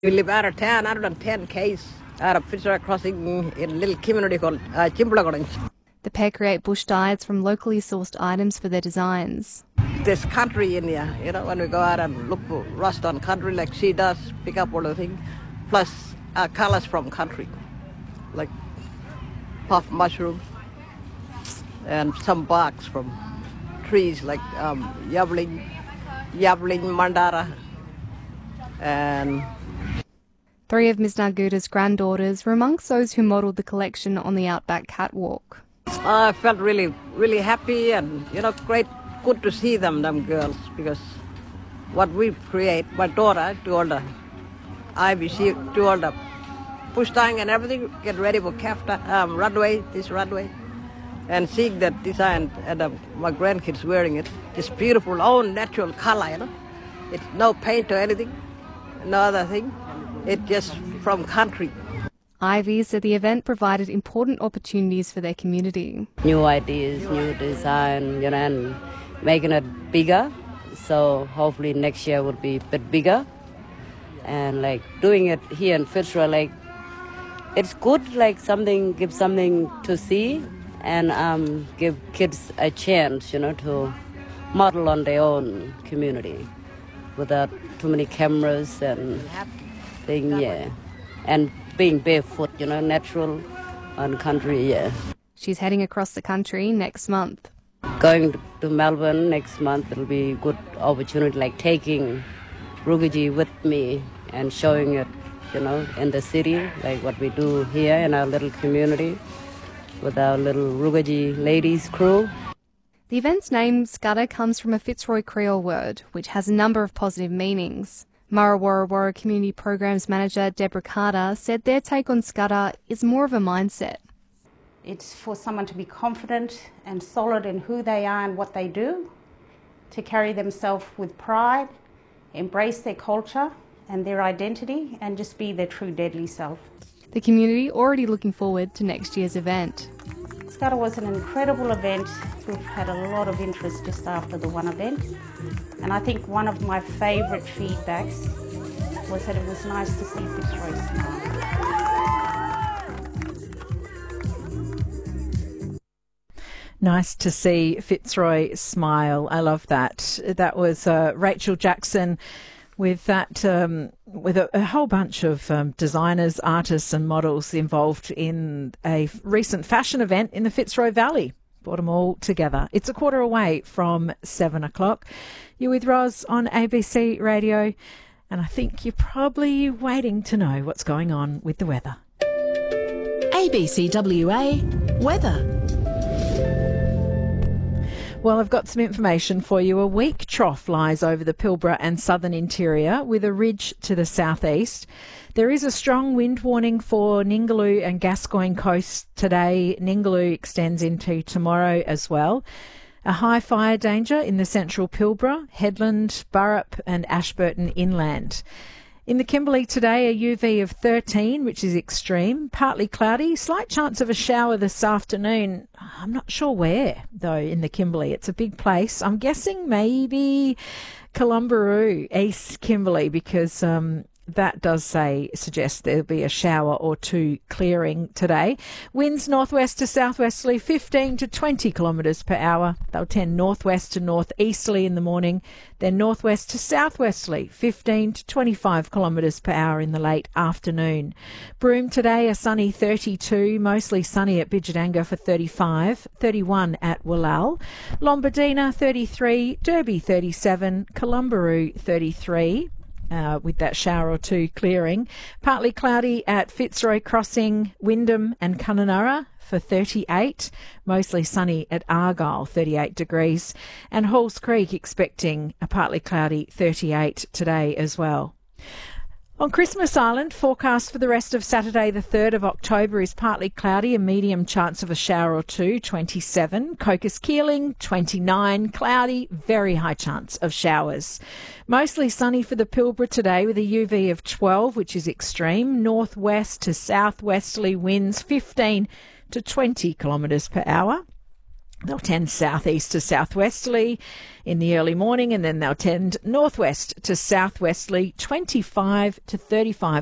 We live out of town, 110 k's out of Fitzroy Crossing in a little community called Chimbalagoranch. The pair create bush dyes from locally sourced items for their designs. There's country in here, when we go out and look for rust on country like she does, pick up all the things, plus colors from country, like puff mushrooms and some barks from trees like yabling, mandara, and 3 of Ms. Narguta's granddaughters were amongst those who modelled the collection on the Outback Catwalk. I felt really, really happy and, good to see them girls, because what we create, my daughter do all the Ivy, she do all the push tying and everything, get ready for this runway, and seeing that design and my grandkids wearing it, it's beautiful, own natural color, It's no paint or anything, no other thing, it's just from country. Ivy said the event provided important opportunities for their community. New ideas, new design, and making it bigger. So hopefully next year will be a bit bigger. And doing it here in Fitzroy, it's good, give something to see and give kids a chance, to model on their own community without too many cameras and things, and being barefoot, natural and country, She's heading across the country next month. Going to Melbourne next month, it'll be a good opportunity, taking Rugaji with me and showing it, in the city, what we do here in our little community with our little Rugaji ladies crew. The event's name, Scudder, comes from a Fitzroy Creole word, which has a number of positive meanings. Murra Community Programs Manager Deborah Carter said their take on Scudder is more of a mindset. It's for someone to be confident and solid in who they are and what they do, to carry themselves with pride, embrace their culture and their identity, and just be their true deadly self. The community already looking forward to next year's event. Scudder was an incredible event. We've had a lot of interest just after the one event. And I think one of my favourite feedbacks was that it was nice to see Fitzroy smile. Nice to see Fitzroy smile. I love that. That was Rachel Jackson with that, with a whole bunch of designers, artists and models involved in a recent fashion event in the Fitzroy Valley. Brought them all together. It's a quarter away from 7 o'clock. You're with Roz on ABC Radio, and I think you're probably waiting to know what's going on with the weather. ABCWA weather. Well, I've got some information for you. A weak trough lies over the Pilbara and southern interior with a ridge to the southeast. There is a strong wind warning for Ningaloo and Gascoyne coasts today. Ningaloo extends into tomorrow as well. A high fire danger in the central Pilbara, Headland, Burrup and Ashburton inland. In the Kimberley today, a UV of 13, which is extreme, partly cloudy, slight chance of a shower this afternoon. I'm not sure where, though, in the Kimberley. It's a big place. I'm guessing maybe Columbaroo, East Kimberley, because that does suggest there'll be a shower or two clearing today. Winds northwest to southwesterly, 15 to 20 kilometres per hour. They'll tend northwest to northeasterly in the morning, then northwest to southwesterly, 15 to 25 kilometres per hour in the late afternoon. Broome today, a sunny 32, mostly sunny at Bidjadanga for 35, 31 at Wallal. Lombardina 33, Derby 37, Columbaroo 33. With that shower or two clearing. Partly cloudy at Fitzroy Crossing, Wyndham and Kununurra for 38. Mostly sunny at Argyle, 38 degrees. And Halls Creek expecting a partly cloudy 38 today as well. On Christmas Island, forecast for the rest of Saturday the 3rd of October is partly cloudy, a medium chance of a shower or two, 27. Cocos Keeling, 29. Cloudy, very high chance of showers. Mostly sunny for the Pilbara today with a UV of 12, which is extreme. Northwest to southwesterly winds, 15 to 20 kilometres per hour. They'll tend southeast to southwesterly in the early morning, and then they'll tend northwest to southwesterly, 25 to 35